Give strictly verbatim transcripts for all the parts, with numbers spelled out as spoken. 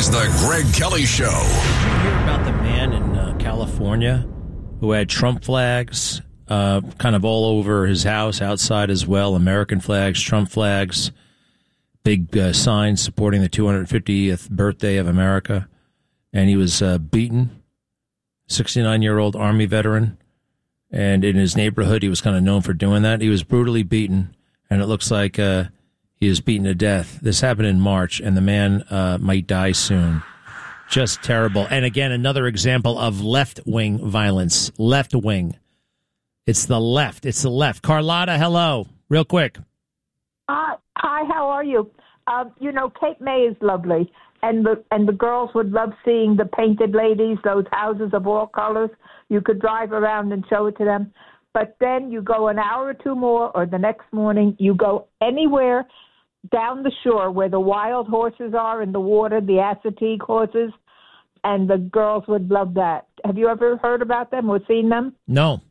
is the Greg Kelly Show. Did you hear about the man in uh, California who had Trump flags uh, kind of all over his house, outside as well, American flags, Trump flags, big uh, signs supporting the two hundred fiftieth birthday of America, and he was uh, beaten, sixty-nine-year-old Army veteran, and in his neighborhood he was kind of known for doing that. He was brutally beaten, and it looks like uh, he was beaten to death. This happened in March, and the man uh, might die soon. Just terrible. And again, another example of left-wing violence. Left-wing. It's the left. It's the left. Carlotta, hello. Real quick. Uh, hi, how are you? Uh, you know, Cape May is lovely, and the and the girls would love seeing the painted ladies, those houses of all colors. You could drive around and show it to them. But then you go an hour or two more, or the next morning, you go anywhere down the shore where the wild horses are in the water, the Assateague horses, and the girls would love that. Have you ever heard about them or seen them? No.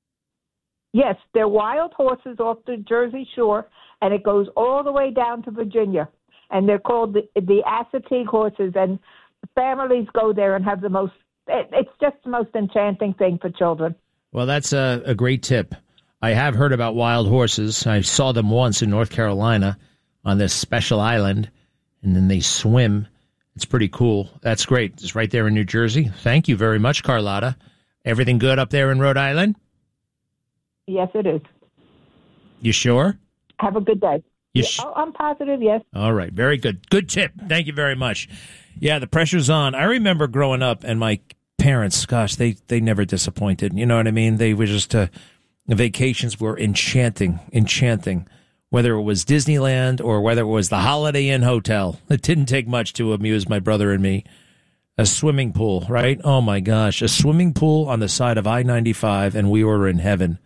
Yes, they're wild horses off the Jersey Shore, and it goes all the way down to Virginia. And they're called the, the Assateague horses, and families go there and have the most, it, it's just the most enchanting thing for children. Well, that's a, a great tip. I have heard about wild horses. I saw them once in North Carolina on this special island, and then they swim. It's pretty cool. That's great. It's right there in New Jersey. Thank you very much, Carlotta. Everything good up there in Rhode Island? Yes, it is. You sure? Have a good day. You yeah, sh- I'm positive, yes. All right. Very good. Good tip. Thank you very much. Yeah, the pressure's on. I remember growing up, and my parents, gosh, they, they never disappointed. You know what I mean? They were just, uh, the vacations were enchanting, enchanting. Whether it was Disneyland or whether it was the Holiday Inn Hotel. It didn't take much to amuse my brother and me. A swimming pool, right? Oh, my gosh. A swimming pool on the side of I ninety-five, and we were in heaven.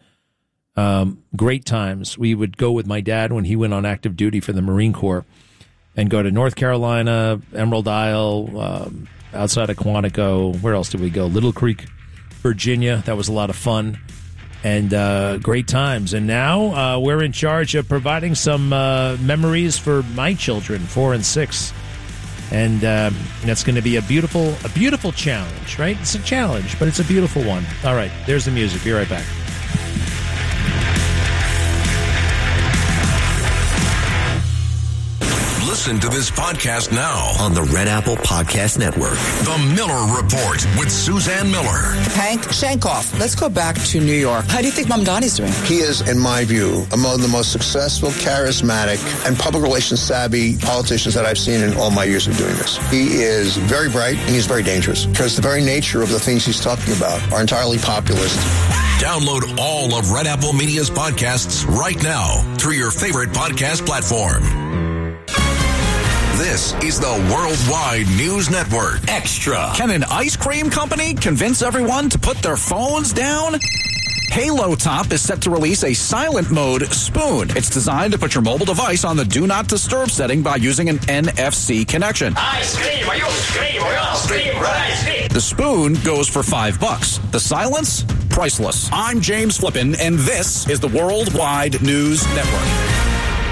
Um, great times. We would go with my dad when he went on active duty for the Marine Corps and go to North Carolina, Emerald Isle, um, outside of Quantico. Where else did we go? Little Creek, Virginia. That was a lot of fun and uh, great times. And now uh, we're in charge of providing some uh, memories for my children, four and six. And um, that's going to be a beautiful, a beautiful challenge, right? It's a challenge, but it's a beautiful one. All right, there's the music. Be right back. Listen to this podcast now on the Red Apple Podcast Network. The Miller Report with Suzanne Miller. Hank Shankoff, let's go back to New York. How do you think Mamdani's doing? He is, in my view, among the most successful, charismatic, and public relations savvy politicians that I've seen in all my years of doing this. He is very bright, and he's very dangerous because the very nature of the things he's talking about are entirely populist. Download all of Red Apple Media's podcasts right now through your favorite podcast platform. This is the Worldwide News Network. Extra. Can an ice cream company convince everyone to put their phones down? Halo Top is set to release a silent mode spoon. It's designed to put your mobile device on the do not disturb setting by using an N F C connection. Ice cream, you scream, you scream, ice cream. The spoon goes for five bucks. The silence, priceless. I'm James Flippin, and this is the Worldwide News Network.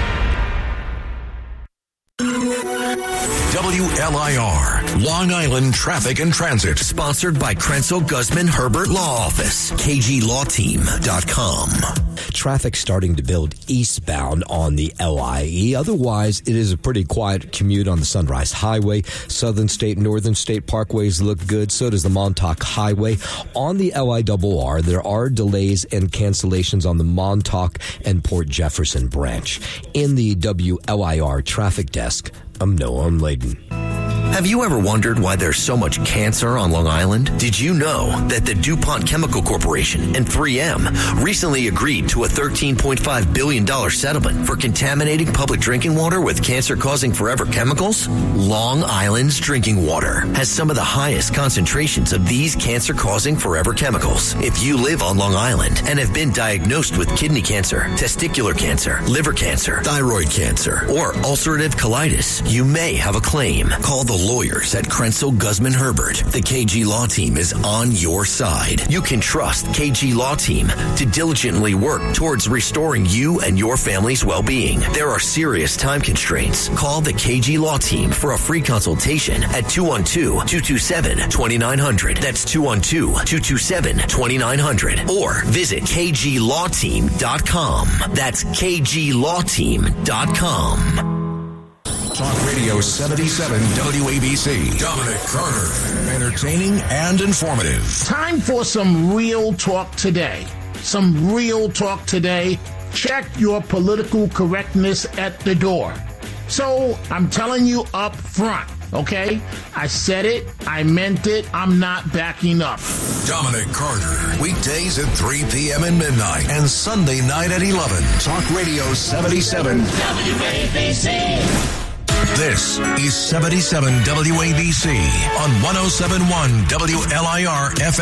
W L I R, Long Island Traffic and Transit. Sponsored by Krenzel Guzman Herbert Law Office, K G law team dot com. Traffic starting to build eastbound on the L I E. Otherwise, it is a pretty quiet commute on the Sunrise Highway. Southern State, Northern State Parkways look good. So does the Montauk Highway. On the L I R R, there are delays and cancellations on the Montauk and Port Jefferson branch. In the W L I R traffic desk, I'm Noah Layden. Have you ever wondered why there's so much cancer on Long Island? Did you know that the DuPont Chemical Corporation and three M recently agreed to a thirteen point five billion dollars settlement for contaminating public drinking water with cancer-causing forever chemicals? Long Island's drinking water has some of the highest concentrations of these cancer-causing forever chemicals. If you live on Long Island and have been diagnosed with kidney cancer, testicular cancer, liver cancer, thyroid cancer, or ulcerative colitis, you may have a claim. Call the lawyers at Krenzel Guzman Herbert, the K G Law Team is on your side. You can trust K G Law Team to diligently work towards restoring you and your family's well-being. There are serious time constraints. Call the K G Law Team for a free consultation at two one two, two two seven, two nine zero zero. That's two one two, two two seven, two nine zero zero. Or visit k g law team dot com. That's k g law team dot com. Talk Radio seventy-seven W A B C. Dominic Carter. Entertaining and informative. Time for some real talk today. Some real talk today. Check your political correctness at the door. So I'm telling you up front, okay? I said it. I meant it. I'm not backing up. Dominic Carter. Weekdays at three p.m. and midnight. And Sunday night at eleven. Talk Radio seventy-seven W A B C. This is seventy-seven W A B C on one oh seven point one W L I R F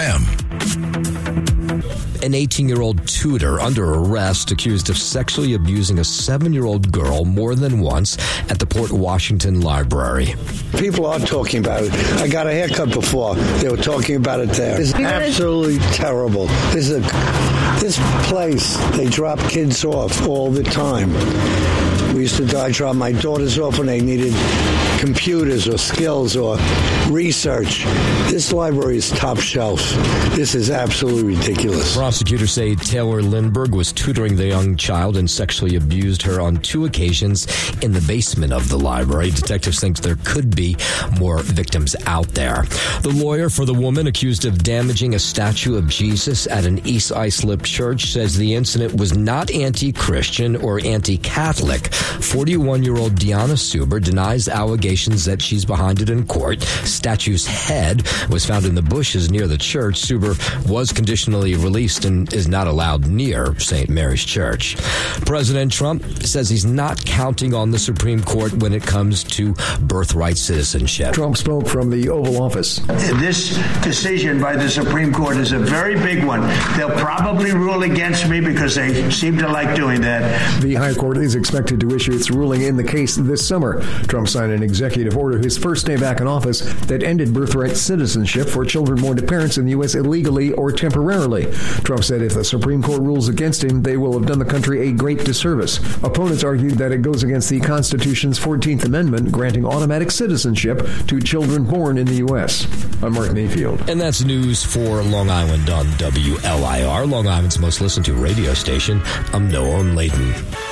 M. An eighteen-year-old tutor under arrest accused of sexually abusing a seven-year-old girl more than once at the Port Washington Library. People are talking about it. I got a haircut before. They were talking about it there. It's absolutely terrible. This is a, this place, they drop kids off all the time. We used to I drop my daughters off when they needed computers or skills or research. This library is top shelf. This is absolutely ridiculous. Prosecutors say Taylor Lindbergh was tutoring the young child and sexually abused her on two occasions in the basement of the library. Detectives think there could be more victims out there. The lawyer for the woman accused of damaging a statue of Jesus at an East Islip church says the incident was not anti-Christian or anti-Catholic. forty-one-year-old Deanna Suber denies allegations that she's behind it in court. Statue's head was found in the bushes near the church. Suber was conditionally released and is not allowed near Saint Mary's Church. President Trump says he's not counting on the Supreme Court when it comes to birthright citizenship. Trump spoke from the Oval Office. This decision by the Supreme Court is a very big one. They'll probably rule against me because they seem to like doing that. The High Court is expected to issue its ruling in the case this summer. Trump signed an executive order his first day back in office that ended birthright citizenship for children born to parents in the U S illegally or temporarily. Trump said if the Supreme Court rules against him, they will have done the country a great disservice. Opponents argued that it goes against the Constitution's fourteenth Amendment, granting automatic citizenship to children born in the U S. I'm Mark Mayfield. And that's news for Long Island on W L I R, Long Island's most listened to radio station. I'm Noah Layton.